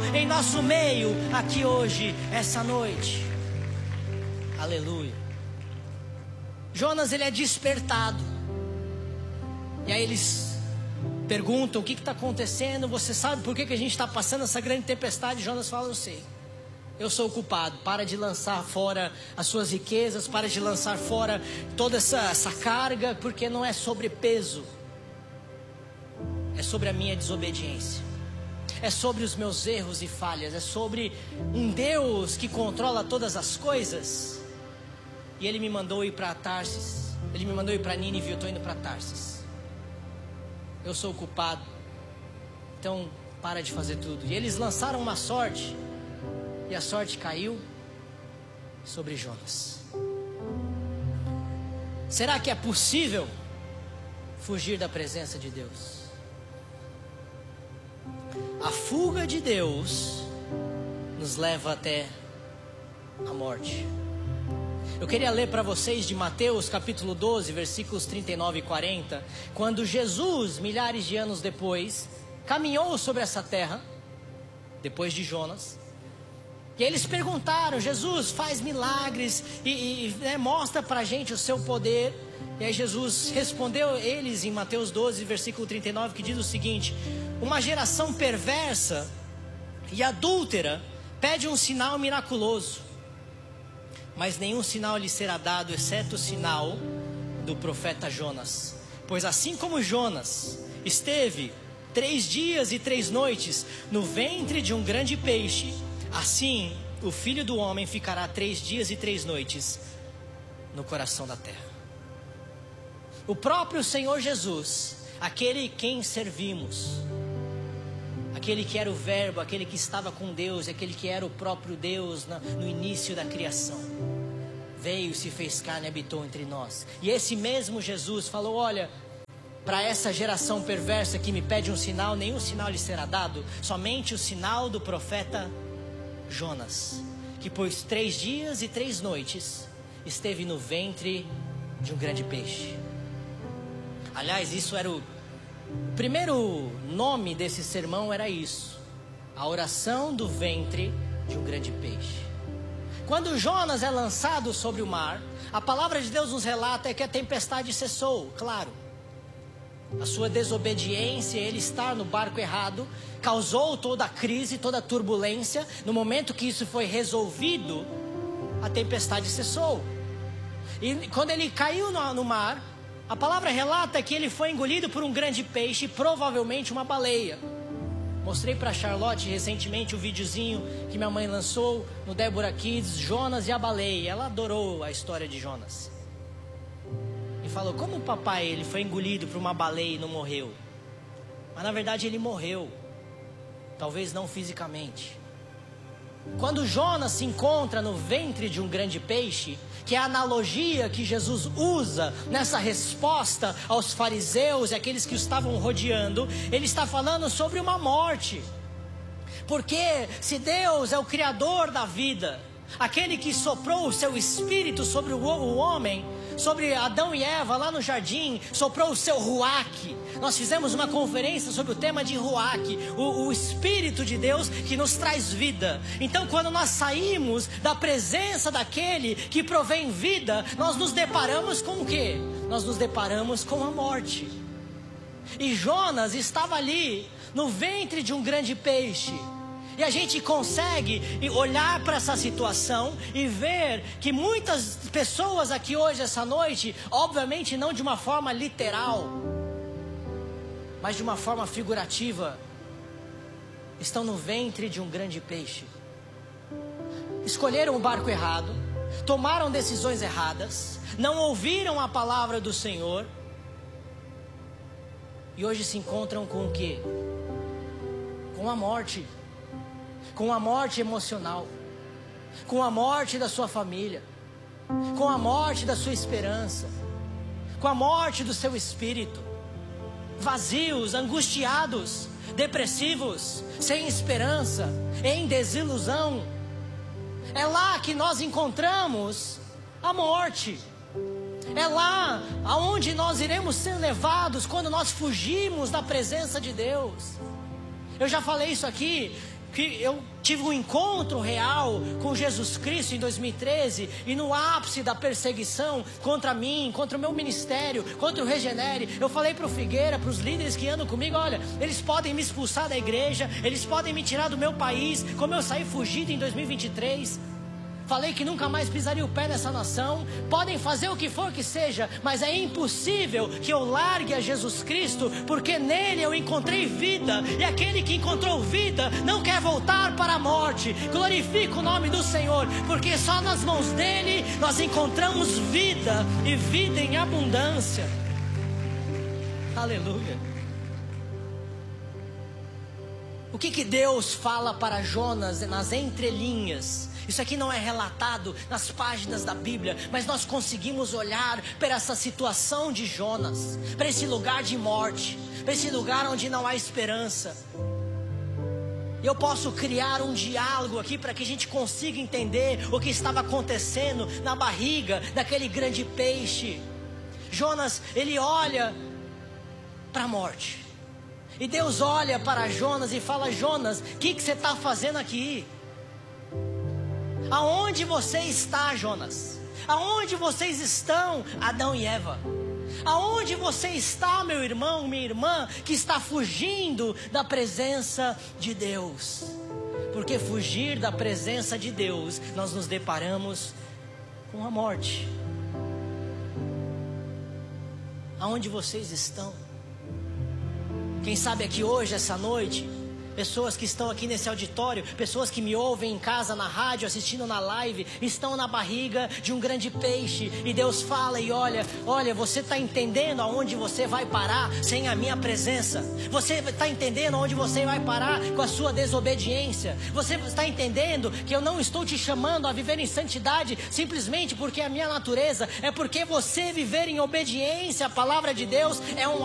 em nosso meio, aqui hoje, essa noite. Aleluia. Jonas, ele é despertado. E aí eles perguntam: o que está acontecendo? Você sabe por que a gente está passando essa grande tempestade? Jonas fala: eu sei. Eu sou o culpado. Para de lançar fora as suas riquezas. Para de lançar fora toda essa carga. Porque não é sobre peso. É sobre a minha desobediência. É sobre os meus erros e falhas. É sobre um Deus que controla todas as coisas. E Ele me mandou ir para Tarsis. Ele me mandou ir para Nínive. Eu estou indo para Tarsis. Eu sou o culpado. Então para de fazer tudo. E eles lançaram uma sorte. E a sorte caiu sobre Jonas. Será que é possível fugir da presença de Deus? A fuga de Deus nos leva até a morte. Eu queria ler para vocês de Mateus capítulo 12, versículos 39 e 40. Quando Jesus, milhares de anos depois, caminhou sobre essa terra, depois de Jonas. E eles perguntaram: Jesus, faz milagres e mostra para a gente o seu poder. E aí Jesus respondeu eles em Mateus 12, versículo 39, que diz o seguinte: uma geração perversa e adúltera pede um sinal miraculoso, mas nenhum sinal lhe será dado, exceto o sinal do profeta Jonas. Pois assim como Jonas esteve 3 dias e 3 noites no ventre de um grande peixe, assim o Filho do Homem ficará 3 dias e 3 noites no coração da terra. O próprio Senhor Jesus, aquele quem servimos, aquele que era o verbo, aquele que estava com Deus, aquele que era o próprio Deus no início da criação, veio, se fez carne e habitou entre nós. E esse mesmo Jesus falou: olha, para essa geração perversa que me pede um sinal, nenhum sinal lhe será dado, somente o sinal do profeta Jonas, que por 3 dias e 3 noites esteve no ventre de um grande peixe. Aliás, isso era o primeiro nome desse sermão, era isso: a oração do ventre de um grande peixe. Quando Jonas é lançado sobre o mar, a palavra de Deus nos relata que a tempestade cessou. Claro, a sua desobediência, ele estar no barco errado, causou toda a crise, toda a turbulência. No momento que isso foi resolvido, a tempestade cessou. E quando ele caiu no mar, a palavra relata que ele foi engolido por um grande peixe, provavelmente uma baleia. Mostrei para Charlotte recentemente o videozinho que minha mãe lançou no Débora Kids, Jonas e a baleia. Ela adorou a história de Jonas. E falou: como o papai, ele foi engolido por uma baleia e não morreu? Mas na verdade ele morreu. Talvez não fisicamente. Quando Jonas se encontra no ventre de um grande peixe, que é a analogia que Jesus usa nessa resposta aos fariseus e aqueles que o estavam rodeando, ele está falando sobre uma morte. Porque se Deus é o criador da vida, aquele que soprou o seu espírito sobre o homem, sobre Adão e Eva lá no jardim, soprou o seu ruach. Nós fizemos uma conferência sobre o tema de ruach, o Espírito de Deus que nos traz vida. Então quando nós saímos da presença daquele que provém vida, nós nos deparamos com o quê? Nós nos deparamos com a morte. E Jonas estava ali no ventre de um grande peixe. E a gente consegue olhar para essa situação e ver que muitas pessoas aqui hoje, essa noite, obviamente não de uma forma literal, mas de uma forma figurativa, estão no ventre de um grande peixe. Escolheram o barco errado, tomaram decisões erradas, não ouviram a palavra do Senhor, e hoje se encontram com o quê? Com a morte. Com a morte emocional, com a morte da sua família, com a morte da sua esperança, com a morte do seu espírito, vazios, angustiados, depressivos, sem esperança, em desilusão. É lá que nós encontramos a morte. É lá aonde nós iremos ser levados quando nós fugimos da presença de Deus. Eu já falei isso aqui. que eu tive um encontro real com Jesus Cristo em 2013, e no ápice da perseguição contra mim, contra o meu ministério, contra o Regenere, eu falei para o Figueira, para os líderes que andam comigo: olha, eles podem me expulsar da igreja, eles podem me tirar do meu país, como eu saí fugido em 2023. Falei que nunca mais pisaria o pé nessa nação. Podem fazer o que for que seja, mas é impossível que eu largue a Jesus Cristo, porque nele eu encontrei vida, e aquele que encontrou vida não quer voltar para a morte. Glorifica o nome do Senhor, porque só nas mãos dele nós encontramos vida, e vida em abundância. Aleluia. O que Deus fala para Jonas nas entrelinhas? Isso aqui não é relatado nas páginas da Bíblia, mas nós conseguimos olhar para essa situação de Jonas, para esse lugar de morte, para esse lugar onde não há esperança. Eu posso criar um diálogo aqui para que a gente consiga entender o que estava acontecendo na barriga daquele grande peixe. Jonas, ele olha para a morte, e Deus olha para Jonas e fala: Jonas, o que você está fazendo aqui? Aonde você está, Jonas? Aonde vocês estão, Adão e Eva? Aonde você está, meu irmão, minha irmã, que está fugindo da presença de Deus? Porque fugir da presença de Deus, nós nos deparamos com a morte. Aonde vocês estão? Quem sabe aqui hoje, essa noite, pessoas que estão aqui nesse auditório, pessoas que me ouvem em casa, na rádio, assistindo na live, estão na barriga de um grande peixe, e Deus fala e olha, você está entendendo aonde você vai parar sem a minha presença? Você está entendendo aonde você vai parar com a sua desobediência? Você está entendendo que eu não estou te chamando a viver em santidade simplesmente porque é a minha natureza, é porque você viver em obediência à palavra de Deus é um